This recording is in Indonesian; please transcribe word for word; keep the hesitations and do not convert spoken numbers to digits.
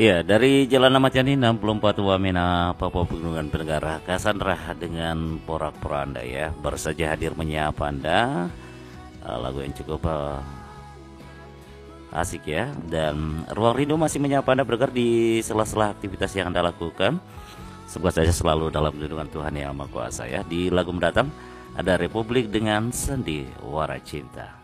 Iya, dari Jalan Ahmad Yani enam puluh empat Wamena, Papua Pegunungan Penegara, Cassandra dengan Porak-Poranda ya, baru saja hadir menyapa Anda. Uh, lagu yang cukup uh, asik ya. Dan Ruang Rindu masih menyapa Anda bergerak di sela-sela aktivitas yang Anda lakukan. Semoga saja selalu dalam lindungan Tuhan Yang Maha Kuasa ya. Di lagu mendatang ada Republik dengan Sandiwara Cinta.